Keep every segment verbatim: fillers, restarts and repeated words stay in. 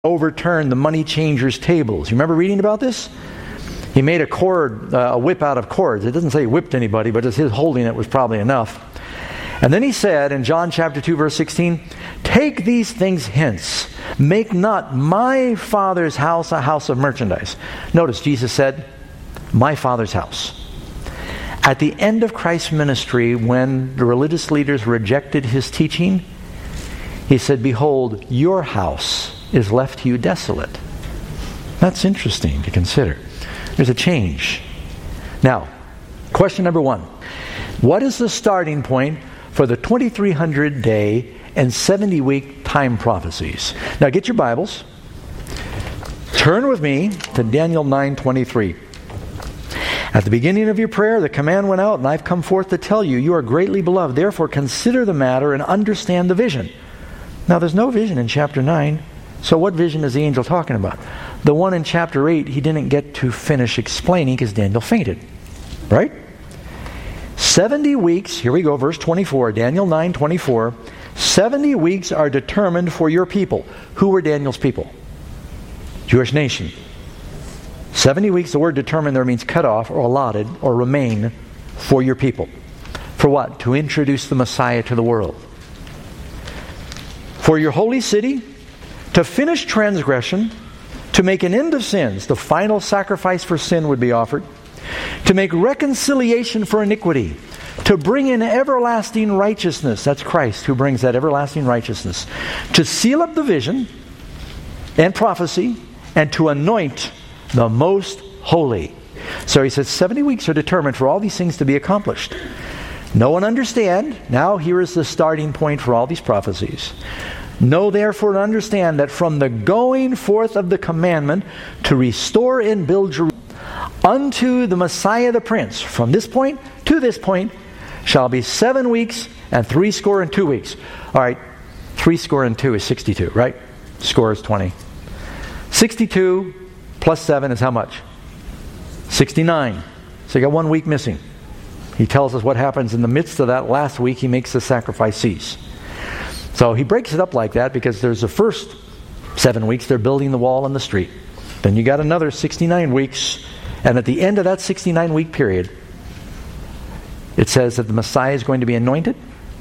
overturned the money changers' tables. You remember reading about this? He made a cord, uh, a whip out of cords. It doesn't say he whipped anybody, but it's his holding it was probably enough. And then he said in John chapter two, verse sixteen, "Take these things hence. Make not my Father's house a house of merchandise." Notice Jesus said, "My Father's house." At the end of Christ's ministry, when the religious leaders rejected his teaching, he said, "Behold, your house is left to you desolate." That's interesting to consider. There's a change. Now, question number one. What is the starting point for the twenty-three hundred day and seventy week time prophecies? Now get your Bibles. Turn with me to Daniel nine twenty-three. "At the beginning of your prayer, the command went out, and I've come forth to tell you, you are greatly beloved. Therefore consider the matter and understand the vision." Now there's no vision in chapter nine. So what vision is the angel talking about? The one in chapter eight, he didn't get to finish explaining because Daniel fainted. Right? seventy weeks, here we go, verse twenty-four, Daniel nine twenty-four. seventy weeks are determined for your people. Who were Daniel's people? Jewish nation. seventy weeks, the word determined there means cut off or allotted or remain for your people. For what? To introduce the Messiah to the world. For your holy city, to finish transgression, to make an end of sins, the final sacrifice for sin would be offered, to make reconciliation for iniquity, to bring in everlasting righteousness, that's Christ who brings that everlasting righteousness, to seal up the vision and prophecy, and to anoint the most holy. So he says seventy weeks are determined for all these things to be accomplished. Know and understand. Now here is the starting point for all these prophecies. Know therefore and understand that from the going forth of the commandment to restore and build Jerusalem unto the Messiah the Prince, from this point to this point, shall be seven weeks and three score and two weeks. All right, three score and two is sixty-two, right? Score is twenty. sixty-two plus seven is how much? sixty-nine. So you got one week missing. He tells us what happens in the midst of that last week. He makes the sacrifice cease. So he breaks it up like that because there's the first seven weeks they're building the wall and the street. Then you got another sixty-nine weeks, and at the end of that sixty-nine week period, it says that the Messiah is going to be anointed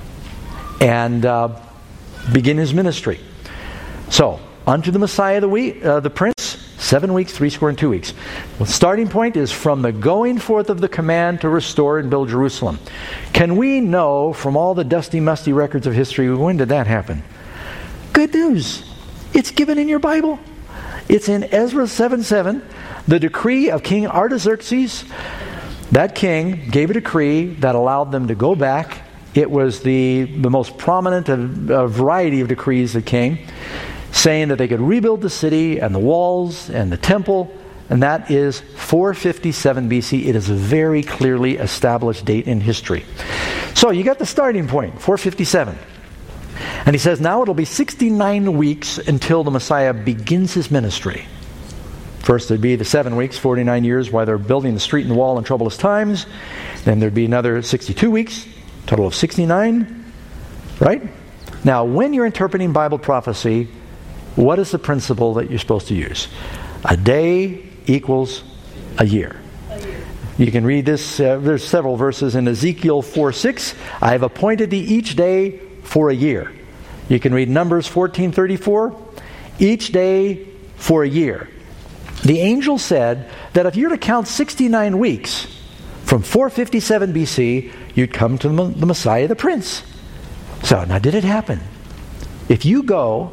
and uh, begin his ministry. So, unto the Messiah the, week, uh, the Prince, seven weeks, three score and two weeks. Well, the starting point is from the going forth of the command to restore and build Jerusalem. Can we know from all the dusty, musty records of history, when did that happen? Good news. It's given in your Bible. It's in Ezra seven seven. The decree of King Artaxerxes. That king gave a decree that allowed them to go back. It was the, the most prominent of a variety of decrees that came, saying that they could rebuild the city and the walls and the temple, and that is four fifty-seven B C. It is a very clearly established date in history. So you got the starting point, four fifty-seven. And he says now it'll be sixty-nine weeks until the Messiah begins his ministry. First there'd be the seven weeks, forty-nine years, while they're building the street and the wall in troublous times. Then there'd be another sixty-two weeks, total of sixty-nine, right? Now, when you're interpreting Bible prophecy, what is the principle that you're supposed to use? A day equals a year. A year. You can read this. Uh, there's several verses in Ezekiel four six. I have appointed thee each day for a year. You can read Numbers fourteen thirty-four. Each day for a year. The angel said that if you're to count sixty-nine weeks from four fifty-seven B C, you'd come to the Messiah the Prince. So now did it happen? If you go,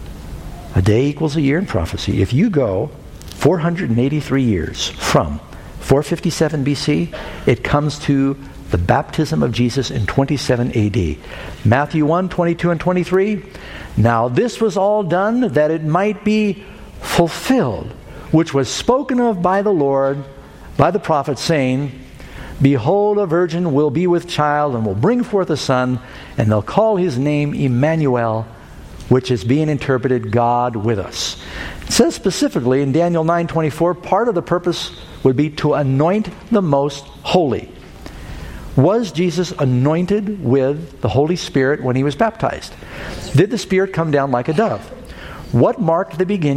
a day equals a year in prophecy. If you go four hundred eighty-three years from four fifty-seven B C, it comes to the baptism of Jesus in twenty-seven A D. Matthew one, twenty-two and twenty-three. Now this was all done that it might be fulfilled, which was spoken of by the Lord, by the prophet, saying, Behold, a virgin will be with child and will bring forth a son, and they'll call his name Emmanuel, which is being interpreted God with us. It says specifically in Daniel nine twenty-four, part of the purpose would be to anoint the most holy. Was Jesus anointed with the Holy Spirit when he was baptized? Did the Spirit come down like a dove? What marked the beginning